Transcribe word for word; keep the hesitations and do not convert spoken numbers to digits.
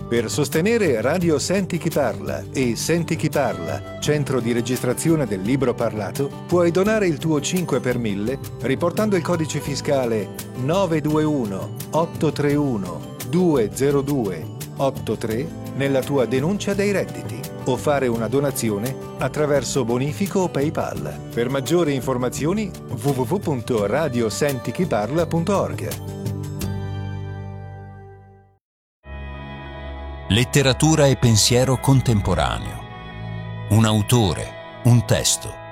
Per sostenere Radio Senti Chi Parla e Senti Chi Parla, centro di registrazione del libro parlato, puoi donare il tuo cinque per mille riportando il codice fiscale nove due uno otto tre uno due zero due otto tre nella tua denuncia dei redditi o fare una donazione attraverso bonifico o PayPal. Per maggiori informazioni w w w punto radio senti chi parla punto org. Letteratura e pensiero contemporaneo. Un autore, un testo,